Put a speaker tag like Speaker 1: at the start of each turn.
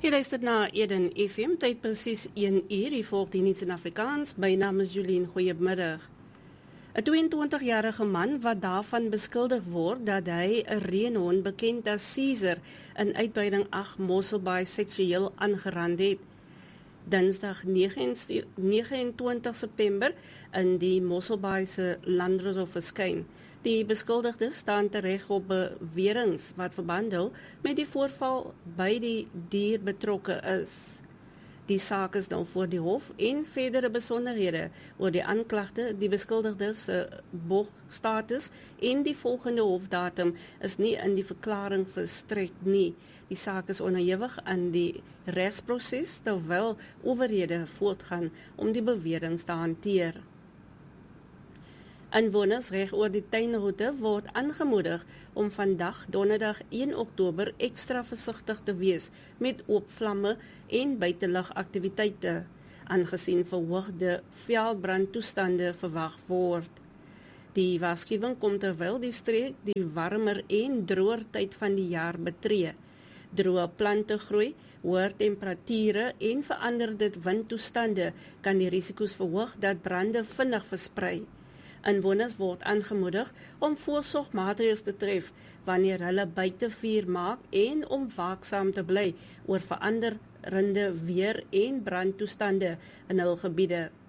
Speaker 1: Jy luister na Eden FM, tyd presies 1 uur, die volg die nuus in Afrikaans. My naam is Jolien, goeiemiddag. 'n 22-jarige man wat daarvan beskuldig word dat hy 'n reënhond bekend as Caesar in uitbreiding 8 Mosselbaai seksueel aangerand het. Dinsdag 29 September in die Mosselbaai se Landroshof verskyn. Die beskuldigde staan tereg op beweringe wat verband hou met die voorval by die dier betrokke is. Die saak is nou voor die hof en verdere besonderhede oor die aanklagte, die beskuldigde se borgstatus en die volgende hofdatum is nie in die verklaring verstrek nie. Die saak is onderhewig aan die regsproses terwyl owerhede voortgaan om die beweringe te hanteer. Inwoners reg oor die tuinroete word aangemoedig om vandag, donderdag 1 Oktober, ekstra versigtig te wees met oop vlamme en buitelugaktiwiteite, aangesien verhoogde veldbrandtoestande verwag word. Die waarskuwing kom terwyl die streek die warmer en droër tyd van die jaar betree. Droë plante groei, hoë temperature en veranderde windtoestande kan die risiko's verhoog dat brande vinnig versprei. Inwoners word aangemoedig om voorsorgmaatreëls te tref wanneer hulle buite vuur maak en om waaksaam te bly oor veranderende weer en brandtoestande in hul gebiede.